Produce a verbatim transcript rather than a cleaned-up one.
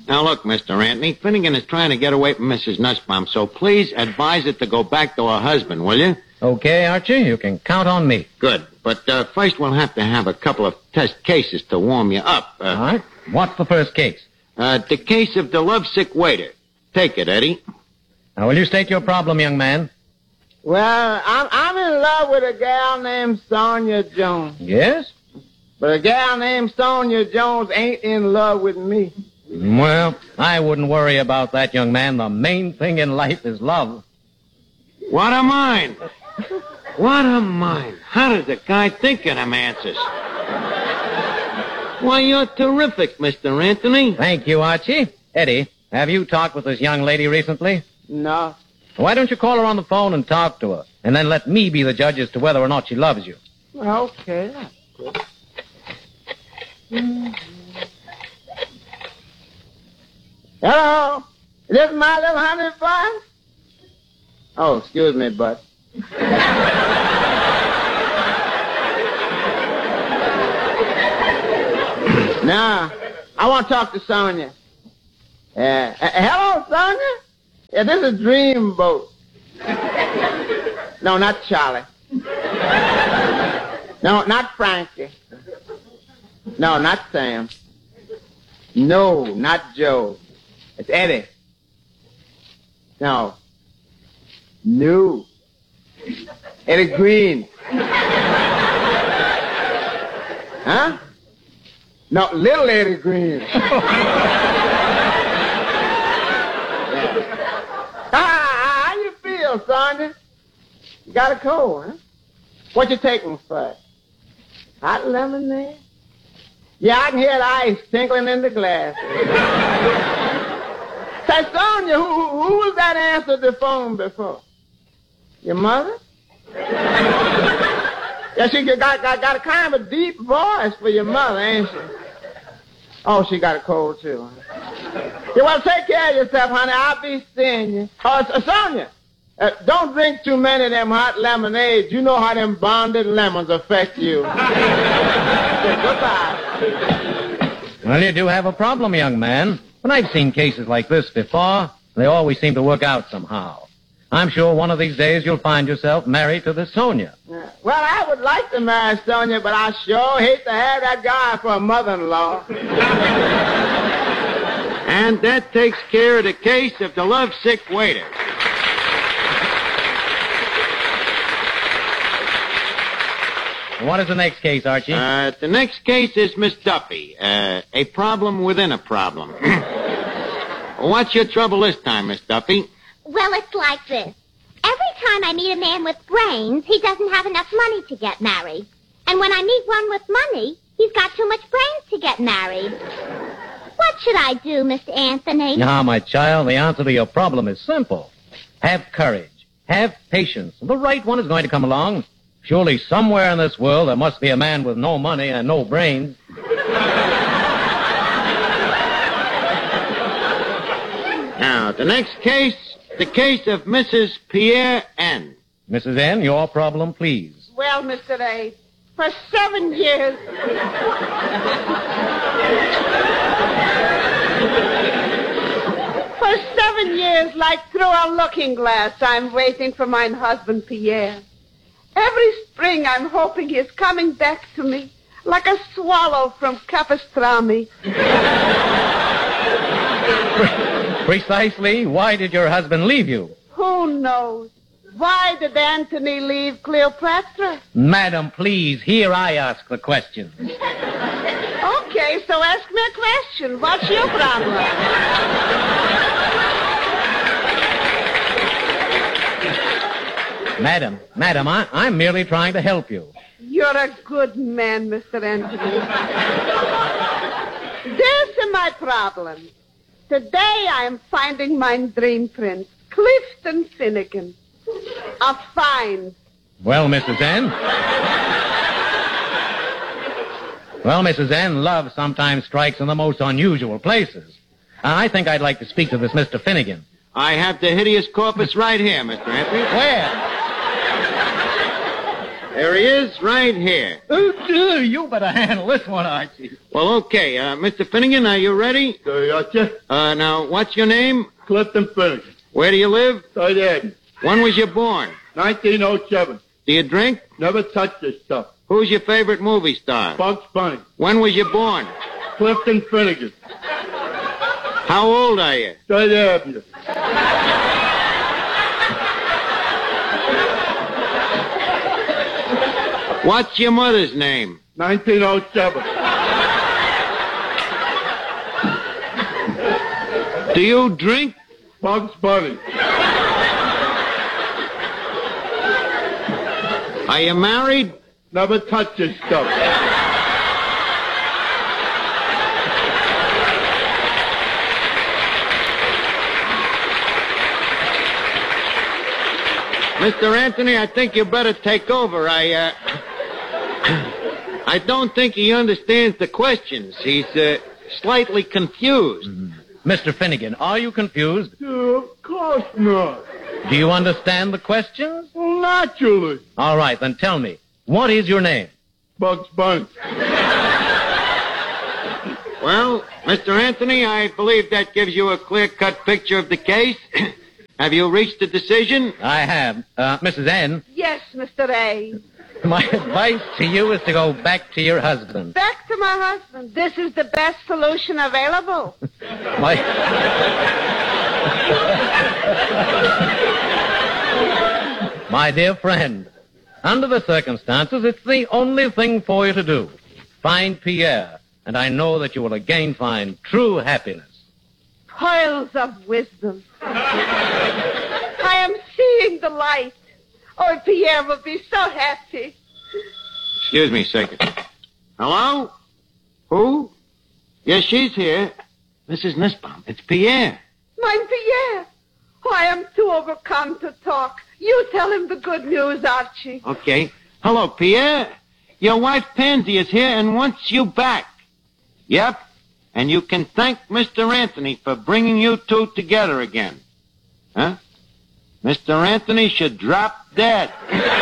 Now, look, Mister Anthony, Finnegan is trying to get away from Missus Nussbaum, so please advise her to go back to her husband, will you? Okay, Archie, you can count on me. Good. But uh, first we'll have to have a couple of test cases to warm you up. Uh, All right. What's the first case? Uh, the case of the lovesick waiter. Take it, Eddie. Now, will you state your problem, young man? Well, I'm, I'm in love with a gal named Sonia Jones. Yes? But a gal named Sonia Jones ain't in love with me. Well, I wouldn't worry about that, young man. The main thing in life is love. What a mind. What a mind. How does a guy think of them answers? Why, you're terrific, Mister Anthony. Thank you, Archie. Eddie, have you talked with this young lady recently? No. Why don't you call her on the phone and talk to her, and then let me be the judge as to whether or not she loves you? Okay. Mm-hmm. Hello? Is this my little honey bun? Oh, excuse me, bud. Now, I want to talk to Sonia. Uh, uh, hello, Sonia? Yeah, this is Dreamboat. No, not Charlie. No, not Frankie. No, not Sam. No, not Joe. It's Eddie. No. No. Eddie Green. Huh? No, little Eddie Green. Yeah. Ah, how you feel, Sonia? You got a cold, huh? What you taking for? Hot lemonade? Yeah, I can hear the ice tinkling in the glass. Say, Sonia, who, who was that answered the phone before? Your mother? Yeah, she got, got, got a kind of a deep voice for your mother, ain't she? Oh, she got a cold, too. Huh? Yeah, well, take care of yourself, honey. I'll be seeing you. Oh, uh, Sonia, uh, don't drink too many of them hot lemonades. You know how them bonded lemons affect you. Goodbye. Well, you do have a problem, young man. But I've seen cases like this before. They always seem to work out somehow. I'm sure one of these days you'll find yourself married to this Sonia. Yeah. Well, I would like to marry Sonia, but I sure hate to have that guy for a mother-in-law. And that takes care of the case of the lovesick waiter. What is the next case, Archie? Uh, the next case is Miss Duffy. Uh, a problem within a problem. What's your trouble this time, Miss Duffy? Well, it's like this. Every time I meet a man with brains, he doesn't have enough money to get married. And when I meet one with money, he's got too much brains to get married. What should I do, Mister Anthony? Now, my child, the answer to your problem is simple. Have courage. Have patience. The right one is going to come along. Surely somewhere in this world there must be a man with no money and no brains. Now, the next case, the case of Missus Pierre N. Missus N, your problem, please. Well, Mister A, for seven years... for seven years, like through a looking glass, I'm waiting for my husband, Pierre. Every spring, I'm hoping he's coming back to me, like a swallow from Capistrami. Precisely, why did your husband leave you? Who knows? Why did Antony leave Cleopatra? Madam, please, here I ask the question. Okay, so ask me a question. What's your problem? Madam, madam, I, I'm merely trying to help you. You're a good man, Mister Anthony. This is my problem. Today I'm finding my dream prince, Clifton Finnegan. A find. Well, Missus N. Well, Missus N, love sometimes strikes in the most unusual places. I think I'd like to speak to this Mister Finnegan. I have the hideous corpus right here, Mister Anthony. Where? There he is, right here. Oh, dear, you better handle this one, Archie. Well, okay. Uh, Mister Finnegan, are you ready? Uh, yes, Uh, now, what's your name? Clifton Finnegan. Where do you live? Third Avenue. When was you born? nineteen oh seven. Do you drink? Never touched this stuff. Who's your favorite movie star? Bugs Bunny. When was you born? Clifton Finnegan. How old are you? Third Avenue. What's your mother's name? nineteen oh seven. Do you drink? Bugs Bunny. Are you married? Never touched this stuff. Mister Anthony, I think you better take over. I, uh... I don't think he understands the questions. He's, uh, slightly confused. Mm. Mister Finnegan, are you confused? Uh, of course not. Do you understand the questions? Well, naturally. All right, then tell me, what is your name? Bugs Bunny. Well, Mister Anthony, I believe that gives you a clear-cut picture of the case. Have you reached a decision? I have. Uh, Missus N, Yes, Mister A. my advice to you is to go back to your husband. Back to my husband. This is the best solution available. My... My dear friend, under the circumstances, it's the only thing for you to do. Find Pierre, and I know that you will again find true happiness. Pearls of wisdom. I am seeing the light. Oh, Pierre will be so happy. Excuse me a second. Hello? Who? Yes, she's here. Missus Nussbaum, it's Pierre. My Pierre. Oh, I am too overcome to talk. You tell him the good news, Archie. Okay. Hello, Pierre. Your wife Pansy is here and wants you back. Yep. And you can thank Mister Anthony for bringing you two together again. Huh? Mister Anthony should drop dead.